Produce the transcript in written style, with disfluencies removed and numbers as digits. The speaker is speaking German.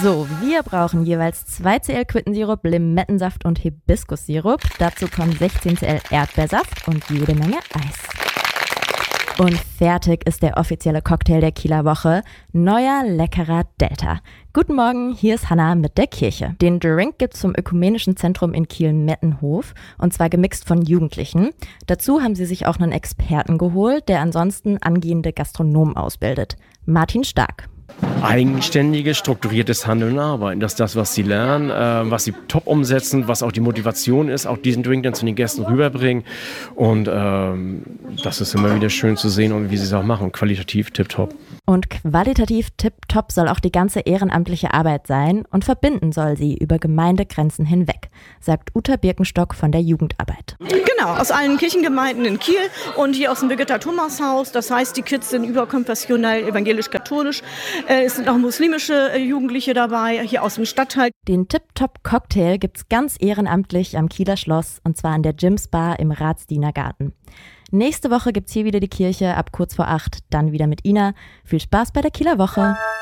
So, wir brauchen jeweils 2 Cl Quittensirup, Limettensaft und Hibiskussirup. Dazu kommen 16 Cl Erdbeersaft und jede Menge Eis. Und fertig ist der offizielle Cocktail der Kieler Woche. Neuer, leckerer Delta. Guten Morgen, hier ist Hannah mit der Kirche. Den Drink gibt's vom Ökumenischen Zentrum in Kiel-Mettenhof und zwar gemixt von Jugendlichen. Dazu haben sie sich auch einen Experten geholt, der ansonsten angehende Gastronomen ausbildet. Martin Stark. Eigenständiges, strukturiertes Handeln und Arbeiten. Das ist das, was sie lernen, was sie top umsetzen, was auch die Motivation ist, auch diesen Drink dann zu den Gästen rüberbringen. Und das ist immer wieder schön zu sehen und wie sie es auch machen. Qualitativ tipptopp. Und qualitativ tipptopp soll auch die ganze ehrenamtliche Arbeit sein und verbinden soll sie über Gemeindegrenzen hinweg, sagt Uta Birkenstock von der Jugendarbeit. Genau, aus allen Kirchengemeinden in Kiel und hier aus dem Birgitta Thomas-Haus. Das heißt, die Kids sind überkonfessionell, evangelisch-katholisch. Es sind auch muslimische Jugendliche dabei, hier aus dem Stadtteil. Den Tip-Top-Cocktail gibt's ganz ehrenamtlich am Kieler Schloss und zwar an der Jims Bar im Ratsdienergarten. Nächste Woche gibt's hier wieder die Kirche ab kurz vor 8, dann wieder mit Ina. Viel Spaß bei der Kieler Woche!